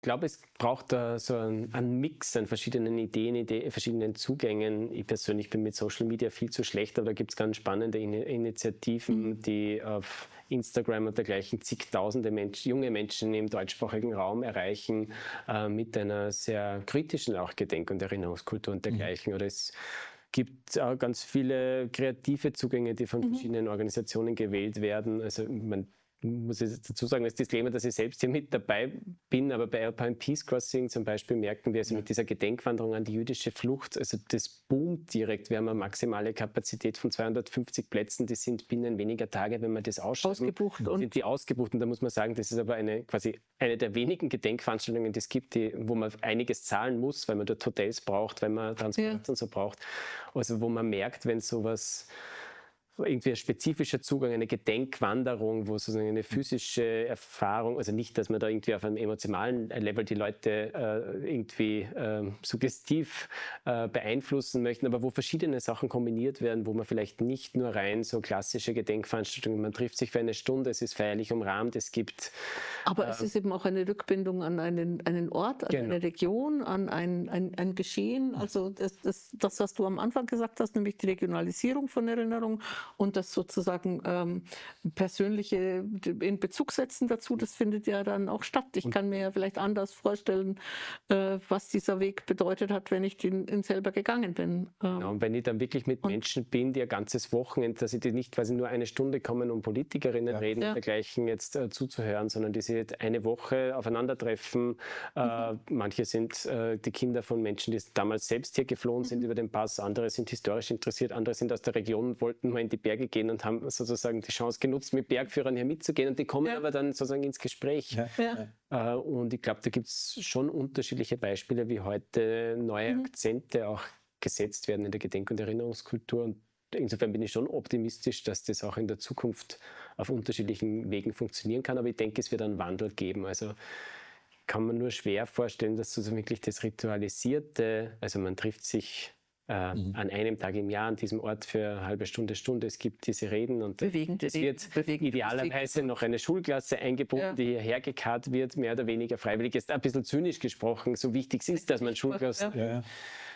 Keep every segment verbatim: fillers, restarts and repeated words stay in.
glaube, es braucht da so einen, einen Mix an verschiedenen Ideen, Ideen, verschiedenen Zugängen. Ich persönlich bin mit Social Media viel zu schlecht, aber da gibt es ganz spannende In Initiativen, mhm. die auf Instagram und dergleichen zigtausende Menschen, junge Menschen im deutschsprachigen Raum erreichen, äh, mit einer sehr kritischen auch Gedenk- und Erinnerungskultur und dergleichen. Mhm. Oder es gibt auch ganz viele kreative Zugänge, die von mhm. verschiedenen Organisationen gewählt werden. Also man muss ich dazu sagen, als Disclaimer, dass ich selbst hier mit dabei bin, aber bei Alpine Peace Crossing zum Beispiel merken wir also ja. mit dieser Gedenkwanderung an die jüdische Flucht, also das boomt direkt. Wir haben eine maximale Kapazität von zweihundertfünfzig Plätzen, die sind binnen weniger Tage, wenn man das ausschreiben, ausgebucht und sind die ausgebucht. Und da muss man sagen, das ist aber eine quasi eine der wenigen Gedenkveranstaltungen, die es gibt, die, wo man einiges zahlen muss, weil man dort Hotels braucht, weil man Transport ja. und so braucht. Also wo man merkt, wenn sowas irgendwie ein spezifischer Zugang, eine Gedenkwanderung, wo sozusagen eine physische Erfahrung, also nicht, dass man da irgendwie auf einem emotionalen Level die Leute äh, irgendwie äh, suggestiv äh, beeinflussen möchten, aber wo verschiedene Sachen kombiniert werden, wo man vielleicht nicht nur rein so klassische Gedenkveranstaltungen, man trifft sich für eine Stunde, es ist feierlich umrahmt, es gibt... Aber äh, es ist eben auch eine Rückbindung an einen, einen Ort, an genau. eine Region, an ein, ein, ein Geschehen, also das, das, das, was du am Anfang gesagt hast, nämlich die Regionalisierung von Erinnerung und das sozusagen ähm, persönliche in Bezug setzen dazu, das findet ja dann auch statt. Ich kann mir ja vielleicht anders vorstellen, äh, was dieser Weg bedeutet hat, wenn ich den, den selber gegangen bin. Ähm, genau, und wenn ich dann wirklich mit Menschen bin, die ein ganzes Wochenende, dass ich die nicht quasi nur eine Stunde kommen, um Politikerinnen ja. reden ja. und dergleichen jetzt äh, zuzuhören, sondern die sich eine Woche aufeinandertreffen. Äh, mhm. Manche sind äh, die Kinder von Menschen, die damals selbst hier geflohen sind mhm. über den Pass, andere sind historisch interessiert, andere sind aus der Region und wollten mal in die Berge gehen und haben sozusagen die Chance genutzt, mit Bergführern hier mitzugehen und die kommen ja. aber dann sozusagen ins Gespräch. Ja. Ja. Äh, und ich glaube, da gibt es schon unterschiedliche Beispiele, wie heute neue mhm. Akzente auch gesetzt werden in der Gedenk- und Erinnerungskultur. Und insofern bin ich schon optimistisch, dass das auch in der Zukunft auf unterschiedlichen Wegen funktionieren kann. Aber ich denke, es wird einen Wandel geben. Also kann man nur schwer vorstellen, dass so wirklich das Ritualisierte, also man trifft sich äh, mhm. an einem Tag im Jahr an diesem Ort für eine halbe Stunde, Stunde. Es gibt diese Reden und bewegende es wird bewegende idealerweise Musik. Noch eine Schulklasse eingebunden, ja. die hierher gekarrt wird, mehr oder weniger freiwillig. Ist ein bisschen zynisch gesprochen, so wichtig es ist, dass man Schulklassen ja. äh,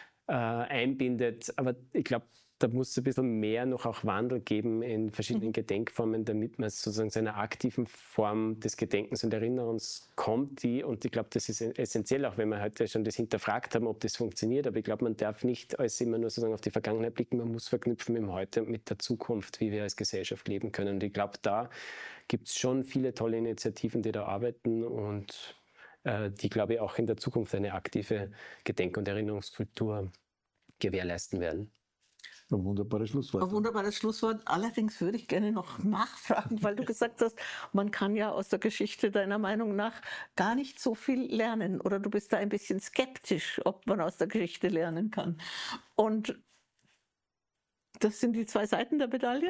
einbindet. Aber ich glaube, da muss es ein bisschen mehr noch auch Wandel geben in verschiedenen mhm. Gedenkformen, damit man sozusagen zu einer aktiven Form des Gedenkens und Erinnerns kommt. Die, und ich glaube, das ist essentiell, auch wenn wir heute schon das hinterfragt haben, ob das funktioniert. Aber ich glaube, man darf nicht als immer nur sozusagen auf die Vergangenheit blicken, man muss verknüpfen mit dem Heute und mit der Zukunft, wie wir als Gesellschaft leben können. Und ich glaube, da gibt es schon viele tolle Initiativen, die da arbeiten und äh, die, glaube ich, auch in der Zukunft eine aktive Gedenk- und Erinnerungskultur gewährleisten werden. Ein wunderbares Schlusswort. Ein wunderbares Schlusswort. Allerdings würde ich gerne noch nachfragen, weil du gesagt hast, man kann ja aus der Geschichte deiner Meinung nach gar nicht so viel lernen. Oder du bist da ein bisschen skeptisch, ob man aus der Geschichte lernen kann. Und das sind die zwei Seiten der Medaille?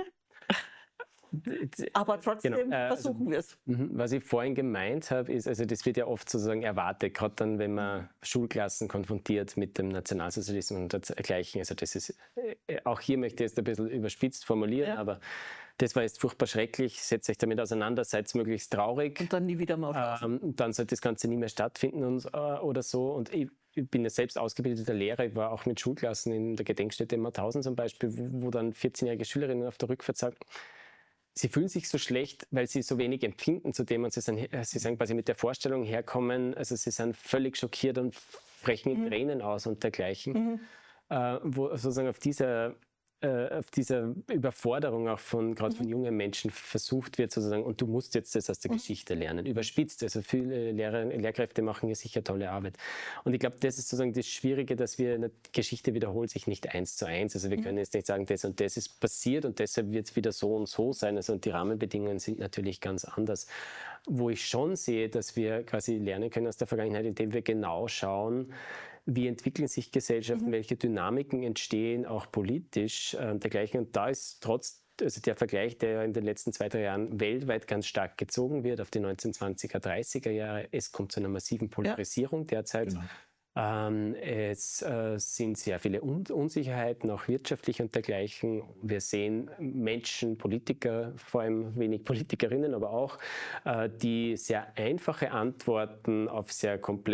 Aber trotzdem genau, äh, versuchen also, wir es. Was ich vorhin gemeint habe, ist, also das wird ja oft sozusagen erwartet, gerade dann, wenn man Schulklassen konfrontiert mit dem Nationalsozialismus und dergleichen. Also das ist, äh, auch hier möchte ich jetzt ein bisschen überspitzt formulieren, ja. aber das war jetzt furchtbar schrecklich, setzt euch damit auseinander, seid möglichst traurig. Und dann nie wieder mal. Ähm, dann sollte das Ganze nie mehr stattfinden und, äh, oder so. Und ich, ich bin ja selbst ausgebildeter Lehrer, ich war auch mit Schulklassen in der Gedenkstätte in Mauthausen zum Beispiel, wo, wo dann vierzehnjährige Schülerinnen auf der Rückfahrt sagen, sie fühlen sich so schlecht, weil sie so wenig empfinden zu dem und sie sind, sie sind quasi mit der Vorstellung herkommen, also sie sind völlig schockiert und brechen in mhm. Tränen aus und dergleichen, mhm. äh, wo sozusagen auf dieser, äh, auf dieser Überforderung auch von, gerade mhm. von jungen Menschen versucht wird sozusagen, und du musst jetzt das aus der mhm. Geschichte lernen, überspitzt, also viele Lehrer, Lehrkräfte machen hier sicher tolle Arbeit. Und ich glaube, das ist sozusagen das Schwierige, dass wir, eine Geschichte wiederholt sich nicht eins zu eins, also wir mhm. können jetzt nicht sagen, das und das ist passiert und deshalb wird es wieder so und so sein, also und die Rahmenbedingungen sind natürlich ganz anders. Wo ich schon sehe, dass wir quasi lernen können aus der Vergangenheit, indem wir genau schauen, wie entwickeln sich Gesellschaften, mhm. welche Dynamiken entstehen, auch politisch äh, dergleichen. Und da ist trotz, also der Vergleich, der ja in den letzten zwei, drei Jahren weltweit ganz stark gezogen wird, auf die neunzehnhundertzwanziger, dreißiger Jahre, es kommt zu einer massiven Polarisierung ja. derzeit. Genau. Ähm, es äh, sind sehr viele Un Unsicherheiten, auch wirtschaftlich und dergleichen. Wir sehen Menschen, Politiker, vor allem wenig Politikerinnen, aber auch, äh, die sehr einfache Antworten auf sehr komplexe